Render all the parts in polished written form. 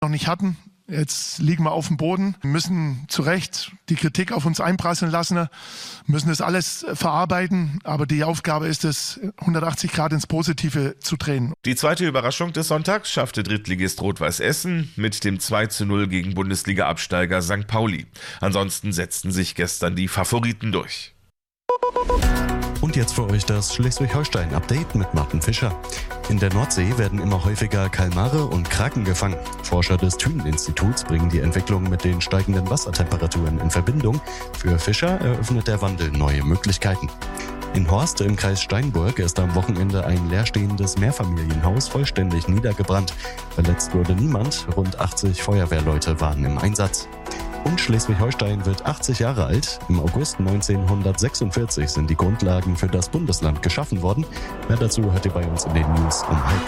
noch nicht hatten. Jetzt liegen wir auf dem Boden, müssen zu Recht die Kritik auf uns einprasseln lassen, müssen das alles verarbeiten. Aber die Aufgabe ist es, 180 Grad ins Positive zu drehen. Die zweite Überraschung des Sonntags schaffte Drittligist Rot-Weiß Essen mit dem 2:0 gegen Bundesliga-Absteiger St. Pauli. Ansonsten setzten sich gestern die Favoriten durch. Und jetzt für euch das Schleswig-Holstein-Update mit Martin Fischer. In der Nordsee werden immer häufiger Kalmare und Kraken gefangen. Forscher des Thünen-Instituts bringen die Entwicklung mit den steigenden Wassertemperaturen in Verbindung. Für Fischer eröffnet der Wandel neue Möglichkeiten. In Horst im Kreis Steinburg ist am Wochenende ein leerstehendes Mehrfamilienhaus vollständig niedergebrannt. Verletzt wurde niemand, rund 80 Feuerwehrleute waren im Einsatz. Und Schleswig-Holstein wird 80 Jahre alt. Im August 1946 sind die Grundlagen für das Bundesland geschaffen worden. Mehr dazu hört ihr bei uns in den News um 12:30.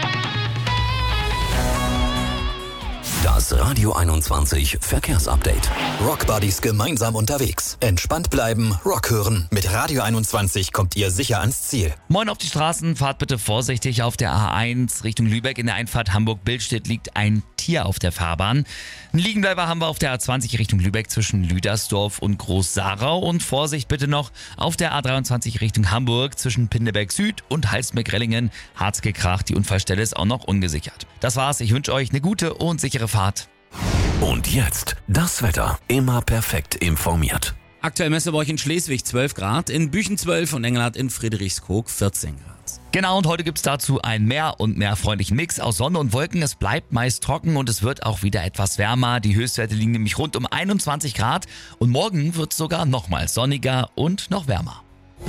Das Radio 21 Verkehrsupdate. Rockbuddies gemeinsam unterwegs. Entspannt bleiben, Rock hören. Mit Radio 21 kommt ihr sicher ans Ziel. Moin auf die Straßen, fahrt bitte vorsichtig auf der A1 Richtung Lübeck. In der Einfahrt Hamburg-Billstedt liegt ein Tier auf der Fahrbahn. Einen Liegenbleiber haben wir auf der A20 Richtung Lübeck zwischen Lüdersdorf und Groß-Sarau. Und Vorsicht bitte noch auf der A23 Richtung Hamburg zwischen Pinneberg Süd und Halsmeck-Rellingen. Hart's gekracht, die Unfallstelle ist auch noch ungesichert. Das war's, ich wünsche euch eine gute und sichere Fahrt. Und jetzt das Wetter. Immer perfekt informiert. Aktuell messen wir bei euch in Schleswig 12 Grad, in Büchen 12 und Engelhardt in Friedrichskoog 14 Grad. Genau, und heute gibt's dazu einen mehr und mehr freundlichen Mix aus Sonne und Wolken. Es bleibt meist trocken und es wird auch wieder etwas wärmer. Die Höchstwerte liegen nämlich rund um 21 Grad und morgen wird's sogar nochmal sonniger und noch wärmer.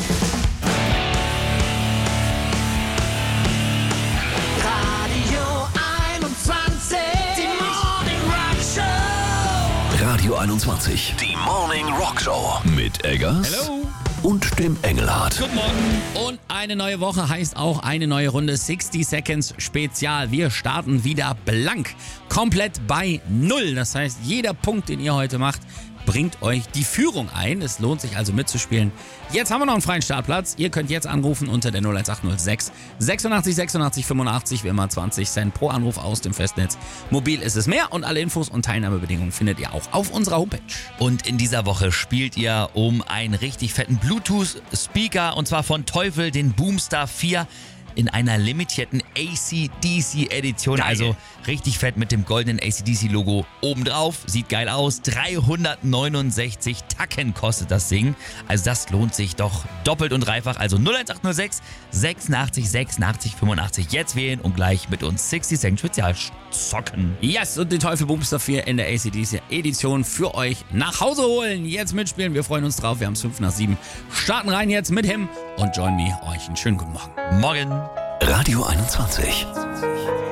Radio 21, die Morning Rock Show mit Eggers und dem Engelhardt. Guten Morgen. Und eine neue Woche heißt auch eine neue Runde 60 Seconds Spezial. Wir starten wieder blank, komplett bei Null. Das heißt, jeder Punkt, den ihr heute macht, bringt euch die Führung ein. Es lohnt sich also mitzuspielen. Jetzt haben wir noch einen freien Startplatz. Ihr könnt jetzt anrufen unter der 01806 86 86 85, wie immer 20 Cent pro Anruf aus dem Festnetz. Mobil ist es mehr und alle Infos und Teilnahmebedingungen findet ihr auch auf unserer Homepage. Und in dieser Woche spielt ihr um einen richtig fetten Bluetooth-Speaker und zwar von Teufel, den Boomstar 4. In einer limitierten AC/DC-Edition, Geil. also richtig fett mit dem goldenen AC/DC-Logo obendrauf. Sieht geil aus. 369 Tacken kostet das Ding. Also das lohnt sich doch doppelt und dreifach. Also 01806 86 86 85. Jetzt wählen und gleich mit uns 60 Cent Spezial zocken. Yes, und den Teufel Boomster 4 in der AC/DC-Edition für euch nach Hause holen. Jetzt mitspielen, wir freuen uns drauf. Wir haben es 5 nach 7. Starten rein jetzt mit Him und Join Me. Euch einen schönen guten Morgen. Morgen. Radio 21.